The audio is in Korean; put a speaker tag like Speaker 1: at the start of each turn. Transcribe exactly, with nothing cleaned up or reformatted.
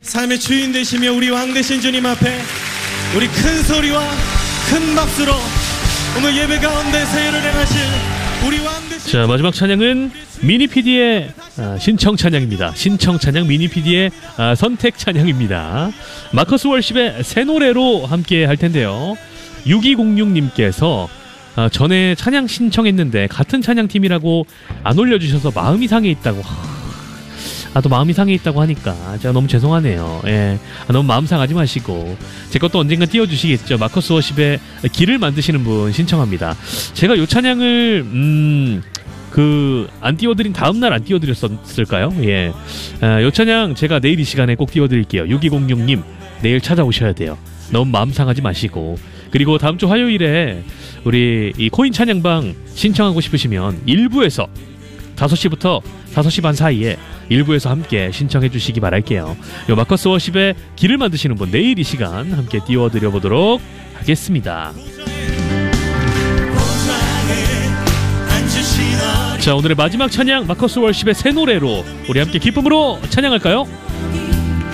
Speaker 1: 삶의 주인 되시며 우리 왕 되신 주님 앞에 우리 큰 소리와 큰 박수로 오늘 예배 가운데 세례를 행하실 우리 왕 되신.
Speaker 2: 자, 마지막 찬양은 미니피디의 아, 신청 찬양입니다. 신청 찬양 미니피디의 아, 선택 찬양입니다. 마커스 월십의 새 노래로 함께 할 텐데요. 육이공육 님께서 아, 전에 찬양 신청했는데 같은 찬양팀이라고 안 올려주셔서 마음이 상해 있다고. 아, 또 마음이 상해 있다고 하니까 제가 너무 죄송하네요. 예, 아, 너무 마음 상하지 마시고 제 것도 언젠간 띄워주시겠죠. 마커스 워십의 길을 만드시는 분 신청합니다. 제가 요 찬양을 음... 그 안 띄워드린 다음날 안 띄워드렸을까요? 예, 아, 요 찬양 제가 내일 이 시간에 꼭 띄워드릴게요. 육이공육 님 내일 찾아오셔야 돼요. 너무 마음 상하지 마시고. 그리고 다음 주 화요일에 우리 이 코인 찬양방 신청하고 싶으시면 일부에서 다섯 시부터 다섯 시 반 사이에 일부에서 함께 신청해 주시기 바랄게요. 요 마커스 워십의 길을 만드시는 분 내일 이 시간 함께 띄워드려 보도록 하겠습니다. 자, 오늘의 마지막 찬양 마커스 워십의 새 노래로 우리 함께 기쁨으로 찬양할까요?